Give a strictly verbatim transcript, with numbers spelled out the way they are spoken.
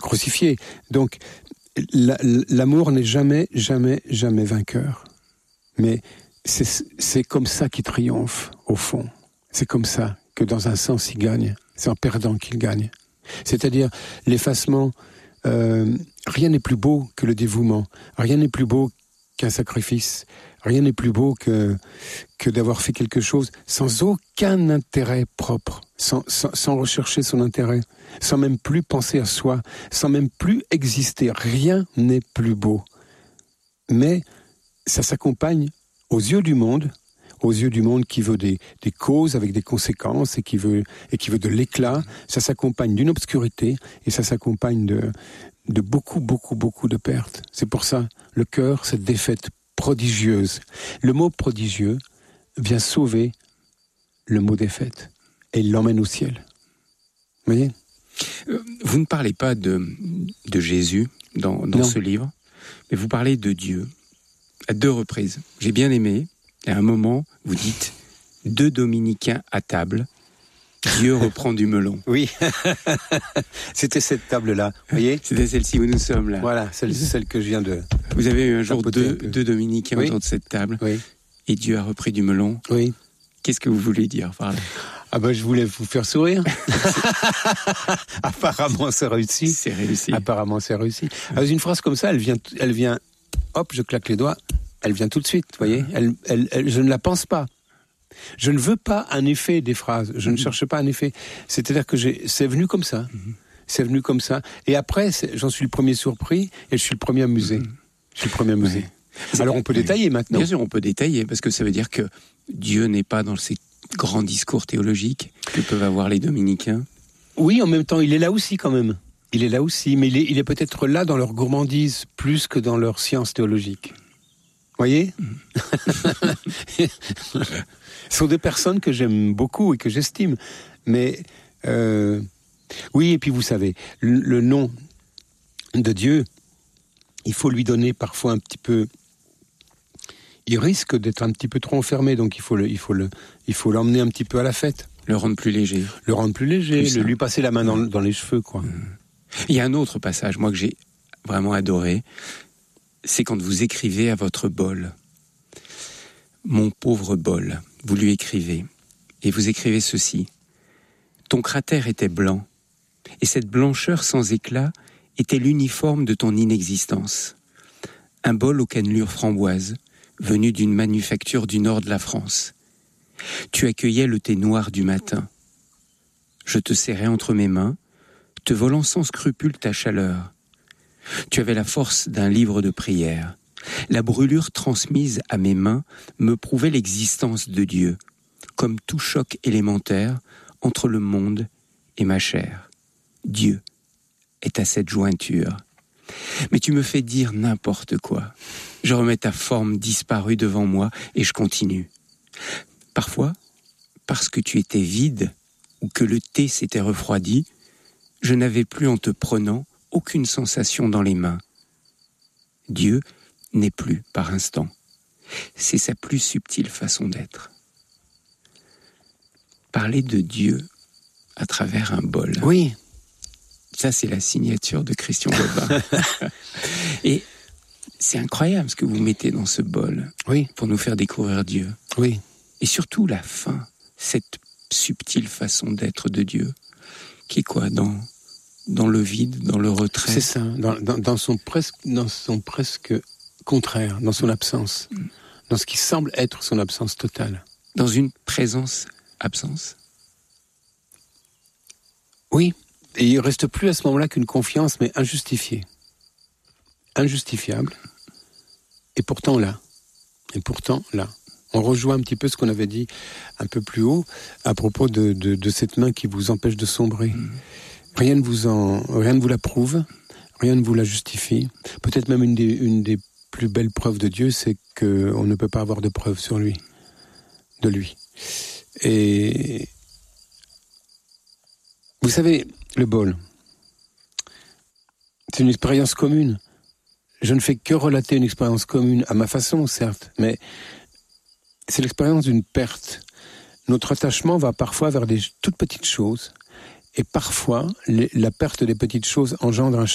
crucifié. Donc, la, l'amour n'est jamais, jamais, jamais vainqueur. Mais c'est, c'est comme ça qu'il triomphe, au fond. C'est comme ça que, dans un sens, il gagne. C'est en perdant qu'il gagne. C'est-à-dire, l'effacement, euh, rien n'est plus beau que le dévouement. Rien n'est plus beau qu'un sacrifice. Rien n'est plus beau que, que d'avoir fait quelque chose sans aucun intérêt propre, sans, sans, sans rechercher son intérêt, sans même plus penser à soi, sans même plus exister. Rien n'est plus beau. Mais ça s'accompagne aux yeux du monde, aux yeux du monde qui veut des, des causes avec des conséquences et qui veut, et qui veut de l'éclat. Ça s'accompagne d'une obscurité et ça s'accompagne de, de beaucoup, beaucoup, beaucoup de pertes. C'est pour ça, le cœur, cette défaite prodigieuse. Le mot prodigieux vient sauver le mot défaite et il l'emmène au ciel. Vous voyez ? Vous ne parlez pas de, de Jésus dans, dans ce livre, mais vous parlez de Dieu à deux reprises. J'ai bien aimé, et à un moment, vous dites « deux dominicains à table, Dieu reprend du melon ». Oui, c'était cette table-là, vous voyez ? C'était celle-ci où nous sommes là. Voilà, celle, celle que je viens de... Vous avez eu un jour deux, un deux dominicains oui. autour de cette table, oui. et Dieu a repris du melon. Oui. Qu'est-ce que vous voulez dire par là ? Ah ben, je voulais vous faire sourire. Apparemment, c'est réussi. C'est réussi. Apparemment, c'est réussi. Alors, une phrase comme ça, elle vient, elle vient, hop, je claque les doigts, elle vient tout de suite, vous voyez. Elle, elle, elle, je ne la pense pas. Je ne veux pas un effet des phrases. Je mm-hmm. ne cherche pas un effet. C'est-à-dire que j'ai, c'est venu comme ça. Mm-hmm. C'est venu comme ça. Et après, j'en suis le premier surpris et je suis le premier amusé. Mm-hmm. Je suis le premier amusé. Ouais. Alors, on peut oui. détailler maintenant. Bien sûr, on peut détailler parce que ça veut dire que Dieu n'est pas dans ces grands discours théologiques que peuvent avoir les dominicains. Oui, en même temps, il est là aussi quand même. Il est là aussi, mais il est, il est peut-être là dans leur gourmandise plus que dans leur science théologique. Vous voyez ? mmh. Ce sont des personnes que j'aime beaucoup et que j'estime. Mais, euh, oui, et puis vous savez, le, le nom de Dieu, il faut lui donner parfois un petit peu... Il risque d'être un petit peu trop enfermé, donc il faut, le, il, faut le, il faut l'emmener un petit peu à la fête. Le rendre plus léger. Le rendre plus léger, plus le, lui passer la main dans, dans les cheveux, quoi. Mmh. Il y a un autre passage, moi, que j'ai vraiment adoré, c'est quand vous écrivez à votre bol. Mon pauvre bol, vous lui écrivez, et vous écrivez ceci. Ton cratère était blanc, et cette blancheur sans éclat était l'uniforme de ton inexistence. Un bol aux cannelures framboises, venu d'une manufacture du nord de la France. Tu accueillais le thé noir du matin. Je te serrais entre mes mains, te volant sans scrupule ta chaleur. Tu avais la force d'un livre de prière. La brûlure transmise à mes mains me prouvait l'existence de Dieu, comme tout choc élémentaire entre le monde et ma chair. Dieu est à cette jointure. Mais tu me fais dire n'importe quoi. Je remets ta forme disparue devant moi et je continue. Parfois, parce que tu étais vide ou que le thé s'était refroidi, je n'avais plus en te prenant aucune sensation dans les mains. Dieu n'est plus par instant. C'est sa plus subtile façon d'être. Parler de Dieu à travers un bol. Oui. Ça, c'est la signature de Christian Bobin. Et c'est incroyable ce que vous mettez dans ce bol. Oui. Pour nous faire découvrir Dieu. Oui. Et surtout la fin, cette subtile façon d'être de Dieu, qui est quoi, dans, dans le vide, dans le retrait. C'est ça, dans, dans, dans, son presque, dans son presque contraire, dans son absence, mm. dans ce qui semble être son absence totale. Dans une présence-absence. Oui. Et il ne reste plus à ce moment-là qu'une confiance, mais injustifiée. Injustifiable. Et pourtant là. Et pourtant là. On rejoint un petit peu ce qu'on avait dit un peu plus haut à propos de, de, de cette main qui vous empêche de sombrer. Mmh. Rien ne vous en, rien ne vous la prouve, rien ne vous la justifie. Peut-être même une des, une des plus belles preuves de Dieu, c'est qu'on ne peut pas avoir de preuves sur lui, de lui. Et vous savez, le bol, c'est une expérience commune. Je ne fais que relater une expérience commune, à ma façon, certes, mais c'est l'expérience d'une perte. Notre attachement va parfois vers des toutes petites choses, et parfois, les, la perte des petites choses engendre un